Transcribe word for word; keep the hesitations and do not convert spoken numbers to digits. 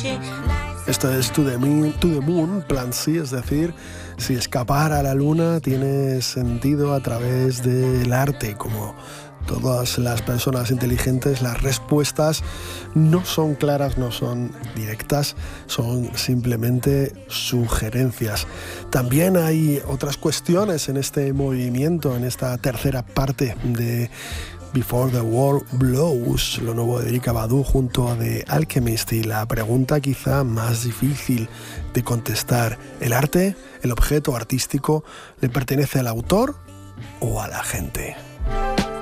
Esto es To the Moon, to the moon Plan C, es decir, si escapar a la luna tiene sentido a través del arte. Como todas las personas inteligentes, las respuestas no son claras, no son directas, son simplemente sugerencias. También hay otras cuestiones en este movimiento, en esta tercera parte de Before the World Blows, lo nuevo de Erykah Badu junto a The Alchemist, y la pregunta quizá más difícil de contestar: ¿el arte, el objeto artístico, le pertenece al autor o a la gente?